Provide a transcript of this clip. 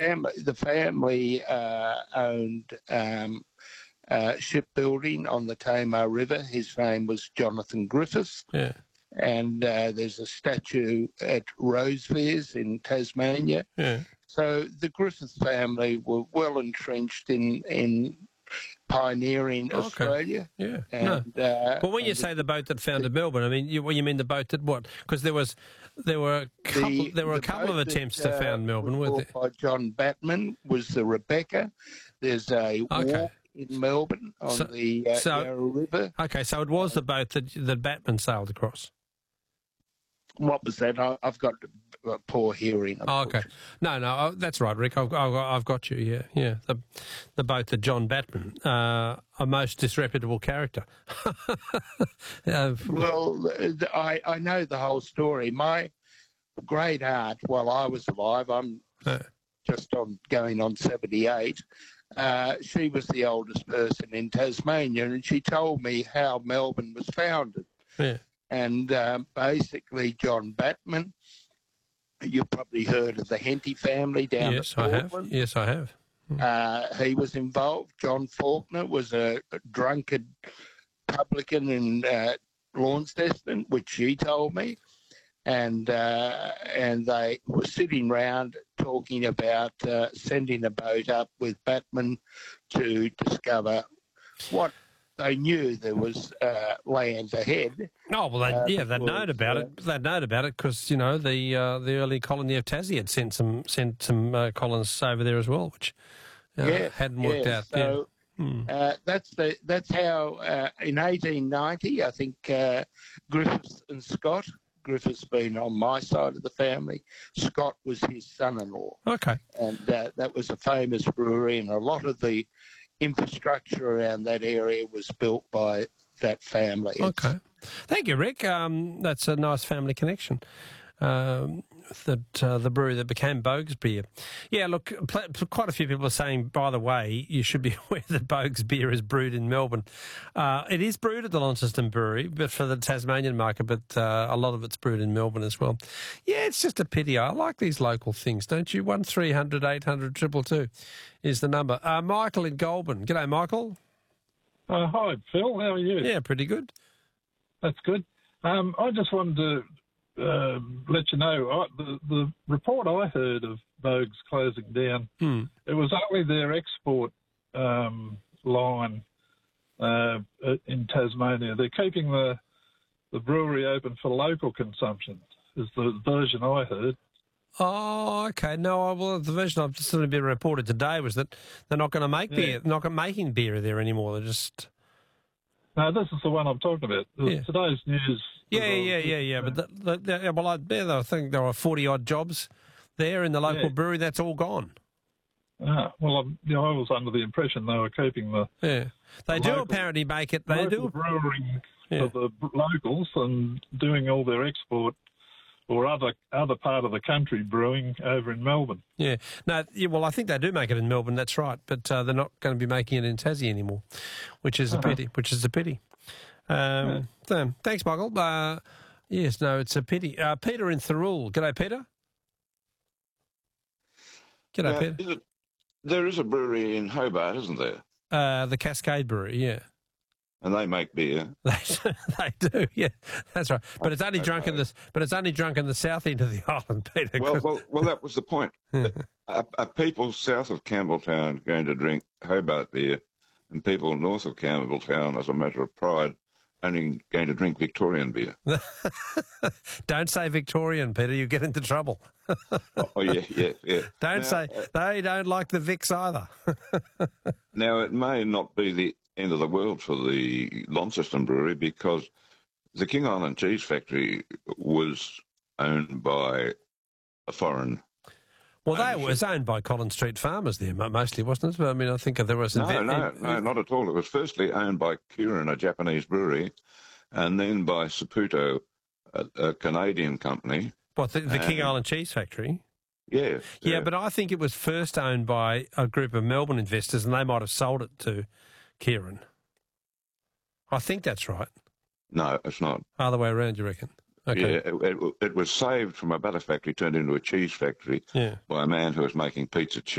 family owned shipbuilding on the Tamar River. His name was Jonathan Griffiths. Yeah. And there's a statue at Rosevears in Tasmania. Yeah. So the Griffith family were well entrenched in pioneering Australia. Yeah. And, well, when you say the boat that founded Melbourne, I mean, you mean the boat that what? Because there were a couple of attempts to found Melbourne, weren't there? By John Batman was the Rebecca. There's a walk in Melbourne on the Yarra River. Okay, so it was the boat that Batman sailed across. What was that? I've got poor hearing. Oh, okay. No, that's right, Rick. I've got you. Yeah. The boat that John Batman, a most disreputable character. Well, I know the whole story. My great aunt, while I was alive, I'm just going on 78. She was the oldest person in Tasmania, and she told me how Melbourne was founded. Yeah. And basically, John Batman, you've probably heard of the Henty family down at Portland. Yes, I have. He was involved. John Faulkner was a drunkard publican in Launceston, which she told me. And they were sitting round talking about sending a boat up with Batman to discover what they knew there was land ahead. Oh well, they'd known about it. They'd known about it because the early colony of Tassie had sent some colonists over there as well, which hadn't worked out. So that's how in 1890, I think Griffiths and Scott. Griffiths being on my side of the family, Scott was his son-in-law. Okay, and that was a famous brewery, and a lot of the infrastructure around that area was built by that family. Okay. Thank you, Rick. That's a nice family connection. The brewery that became Boag's Beer. Yeah, look, quite a few people are saying, by the way, you should be aware that Boag's Beer is brewed in Melbourne. It is brewed at the Launceston Brewery, but for the Tasmanian market, but a lot of it's brewed in Melbourne as well. Yeah, it's just a pity. I like these local things, don't you? 1300 800 222 is the number. Michael in Goulburn. G'day, Michael. Hi, Phil. How are you? Yeah, pretty good. That's good. I just wanted to let you know, the report I heard of Boag's closing down, it was only their export line in Tasmania. They're keeping the brewery open for local consumption, is the version I heard. Oh, okay. No, well, the version I've just been reported today was that they're not going to make beer. They're not making beer there anymore. They're just... No, this is the one I'm talking about. Today's news. Yeah. But I think there are 40-odd jobs there in the local brewery. That's all gone. Well, I was under the impression they were keeping the... Yeah. They do apparently make it... They do brewing for the locals and doing all their export or other part of the country brewing over in Melbourne. Yeah. No, well, I think they do make it in Melbourne, that's right, but they're not going to be making it in Tassie anymore, which is a pity. So, thanks, Michael. Yes, no, it's a pity. Peter in Thirroul. G'day, Peter. G'day, Peter. There is a brewery in Hobart, isn't there? The Cascade Brewery, yeah. And they make beer. They do, yeah, that's right. But it's only drunk in the south end of the island, Peter. Well, that was the point. Are people south of Campbelltown going to drink Hobart beer, and people north of Campbelltown, as a matter of pride, only going to drink Victorian beer? Don't say Victorian, Peter. You get into trouble. Oh yeah. Don't say they don't like the Vicks either. Now, it may not be the end of the world for the Launceston Brewery, because the King Island Cheese Factory was owned by a foreign... Well, that was owned by Collins Street Farmers there, mostly, wasn't it? I mean, I think there was... No, not at all. It was firstly owned by Kirin, a Japanese brewery, and then by Saputo, a Canadian company. What, the King Island Cheese Factory? Yeah. Yeah, but I think it was first owned by a group of Melbourne investors, and they might have sold it to Kirin. I think that's right. No, it's not. Other way around, you reckon? Okay. Yeah, it was saved from a butter factory, turned into a cheese factory by a man who was making pizza cheese.